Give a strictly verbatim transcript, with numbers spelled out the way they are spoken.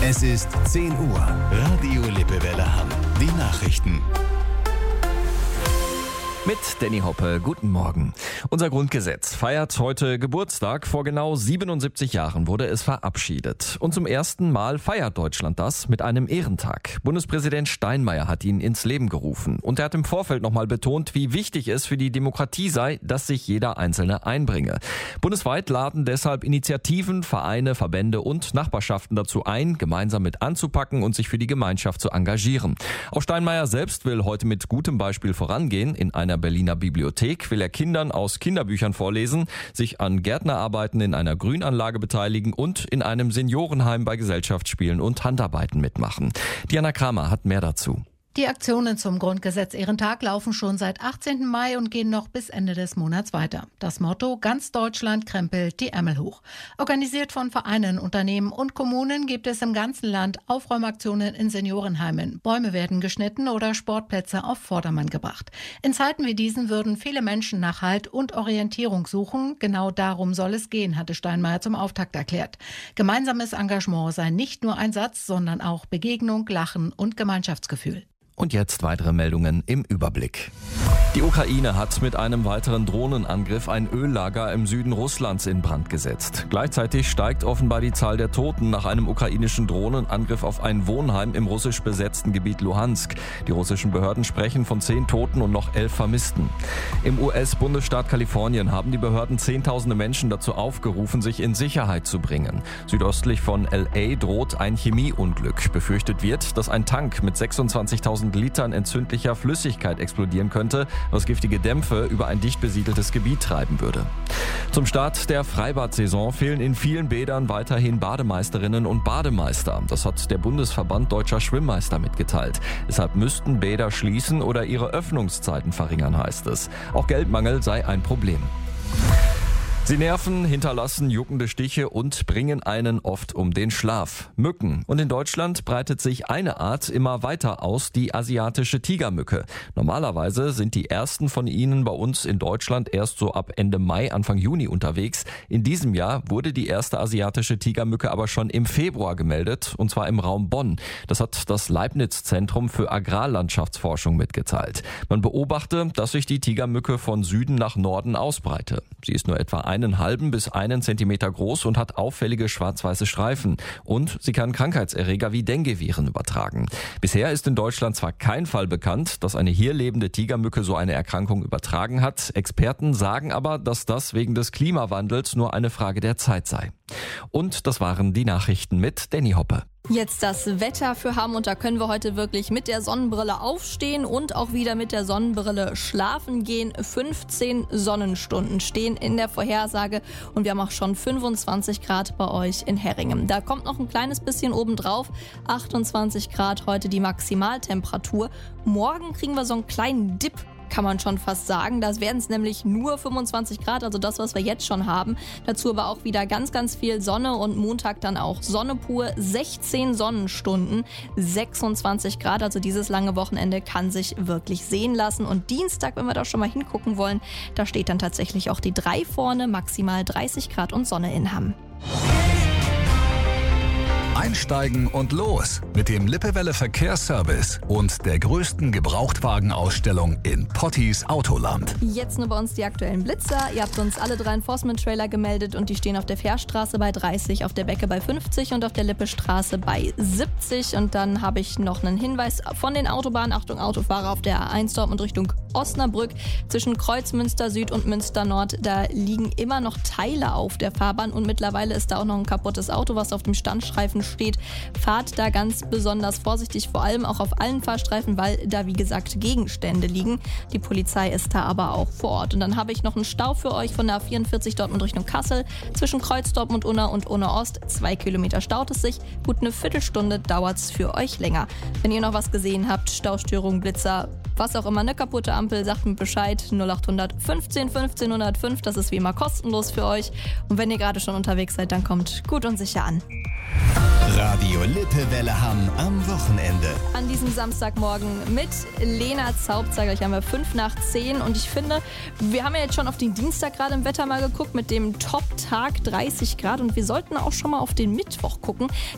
Es ist zehn Uhr. Radio Lippewelle Hamm. Die Nachrichten. Mit Danny Hoppe, guten Morgen. Unser Grundgesetz feiert heute Geburtstag. Vor genau siebenundsiebzig Jahren wurde es verabschiedet. Und zum ersten Mal feiert Deutschland das mit einem Ehrentag. Bundespräsident Steinmeier hat ihn ins Leben gerufen. Und er hat im Vorfeld nochmal betont, wie wichtig es für die Demokratie sei, dass sich jeder Einzelne einbringe. Bundesweit laden deshalb Initiativen, Vereine, Verbände und Nachbarschaften dazu ein, gemeinsam mit anzupacken und sich für die Gemeinschaft zu engagieren. Auch Steinmeier selbst will heute mit gutem Beispiel vorangehen. In einer Berliner Bibliothek will er Kindern aus Kinderbüchern vorlesen, sich an Gärtnerarbeiten in einer Grünanlage beteiligen und in einem Seniorenheim bei Gesellschaftsspielen und Handarbeiten mitmachen. Diana Kramer hat mehr dazu. Die Aktionen zum Grundgesetz-Ehrentag laufen schon seit achtzehnten Mai und gehen noch bis Ende des Monats weiter. Das Motto: Ganz Deutschland krempelt die Ärmel hoch. Organisiert von Vereinen, Unternehmen und Kommunen gibt es im ganzen Land Aufräumaktionen in Seniorenheimen. Bäume werden geschnitten oder Sportplätze auf Vordermann gebracht. In Zeiten wie diesen würden viele Menschen nach Halt und Orientierung suchen. Genau darum soll es gehen, hatte Steinmeier zum Auftakt erklärt. Gemeinsames Engagement sei nicht nur ein Satz, sondern auch Begegnung, Lachen und Gemeinschaftsgefühl. Und jetzt weitere Meldungen im Überblick. Die Ukraine hat mit einem weiteren Drohnenangriff ein Öllager im Süden Russlands in Brand gesetzt. Gleichzeitig steigt offenbar die Zahl der Toten nach einem ukrainischen Drohnenangriff auf ein Wohnheim im russisch besetzten Gebiet Luhansk. Die russischen Behörden sprechen von zehn Toten und noch elf Vermissten. Im U S-Bundesstaat Kalifornien haben die Behörden Zehntausende Menschen dazu aufgerufen, sich in Sicherheit zu bringen. Südöstlich von L A droht ein Chemieunglück. Befürchtet wird, dass ein Tank mit sechsundzwanzigtausend Litern entzündlicher Flüssigkeit explodieren könnte, was giftige Dämpfe über ein dicht besiedeltes Gebiet treiben würde. Zum Start der Freibad-Saison fehlen in vielen Bädern weiterhin Bademeisterinnen und Bademeister. Das hat der Bundesverband Deutscher Schwimmmeister mitgeteilt. Deshalb müssten Bäder schließen oder ihre Öffnungszeiten verringern, heißt es. Auch Geldmangel sei ein Problem. Sie nerven, hinterlassen juckende Stiche und bringen einen oft um den Schlaf. Mücken. Und in Deutschland breitet sich eine Art immer weiter aus, die asiatische Tigermücke. Normalerweise sind die ersten von ihnen bei uns in Deutschland erst so ab Ende Mai, Anfang Juni unterwegs. In diesem Jahr wurde die erste asiatische Tigermücke aber schon im Februar gemeldet, und zwar im Raum Bonn. Das hat das Leibniz-Zentrum für Agrarlandschaftsforschung mitgeteilt. Man beobachte, dass sich die Tigermücke von Süden nach Norden ausbreite. Sie ist nur etwa einen halben bis einen Zentimeter groß und hat auffällige schwarz-weiße Streifen. Und sie kann Krankheitserreger wie Dengue-Viren übertragen. Bisher ist in Deutschland zwar kein Fall bekannt, dass eine hier lebende Tigermücke so eine Erkrankung übertragen hat. Experten sagen aber, dass das wegen des Klimawandels nur eine Frage der Zeit sei. Und das waren die Nachrichten mit Danny Hoppe. Jetzt das Wetter für Hamm, und da können wir heute wirklich mit der Sonnenbrille aufstehen und auch wieder mit der Sonnenbrille schlafen gehen. fünfzehn Sonnenstunden stehen in der Vorhersage und wir haben auch schon fünfundzwanzig Grad bei euch in Herringen. Da kommt noch ein kleines bisschen obendrauf, achtundzwanzig Grad heute die Maximaltemperatur. Morgen kriegen wir so einen kleinen Dip, kann man schon fast sagen. Das werden es nämlich nur fünfundzwanzig Grad, also das, was wir jetzt schon haben. Dazu aber auch wieder ganz, ganz viel Sonne und Montag dann auch Sonne pur. sechzehn Sonnenstunden, sechsundzwanzig Grad, also dieses lange Wochenende kann sich wirklich sehen lassen. Und Dienstag, wenn wir da schon mal hingucken wollen, da steht dann tatsächlich auch die drei vorne, maximal dreißig Grad und Sonne in Hamm. Einsteigen und los mit dem Lippewelle Verkehrsservice und der größten Gebrauchtwagenausstellung in Potties Autoland. Jetzt nur bei uns die aktuellen Blitzer. Ihr habt uns alle drei Enforcement-Trailer gemeldet und die stehen auf der Fährstraße bei dreißig, auf der Becke bei fünfzig und auf der Lippestraße bei siebzig. Und dann habe ich noch einen Hinweis von den Autobahnen. Achtung, Autofahrer auf der A eins Dortmund Richtung Osnabrück. Zwischen Kreuzmünster Süd und Münster Nord, da liegen immer noch Teile auf der Fahrbahn und mittlerweile ist da auch noch ein kaputtes Auto, was auf dem Standstreifen steht. Fahrt da ganz besonders vorsichtig, vor allem auch auf allen Fahrstreifen, weil da wie gesagt Gegenstände liegen. Die Polizei ist da aber auch vor Ort. Und dann habe ich noch einen Stau für euch von der A vierundvierzig Dortmund Richtung Kassel. Zwischen Kreuz Dortmund Unna und Unna Ost. Zwei Kilometer staut es sich. Gut eine Viertelstunde dauert es für euch länger. Wenn ihr noch was gesehen habt, Staustörung, Blitzer, was auch immer, eine kaputte Ampel, sagt mir Bescheid. null acht fünfzehn fünfzehn null null fünf, das ist wie immer kostenlos für euch. Und wenn ihr gerade schon unterwegs seid, dann kommt gut und sicher an. Radio Lippewelle Hamm am Wochenende. An diesem Samstagmorgen mit Lena Zaubzeiger. Ich haben wir fünf nach zehn und ich finde, wir haben ja jetzt schon auf den Dienstag gerade im Wetter mal geguckt mit dem Top-Tag dreißig Grad und wir sollten auch schon mal auf den Mittwoch gucken.